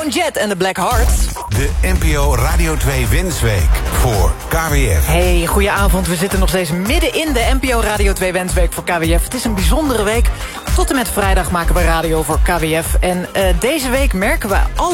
Joan Jett en de Black Hearts. De NPO Radio 2 Wensweek voor KWF. Hey, goedenavond. We zitten nog steeds midden in de NPO Radio 2 Wensweek voor KWF. Het is een bijzondere week. Tot en met vrijdag maken we radio voor KWF. En deze week merken we alle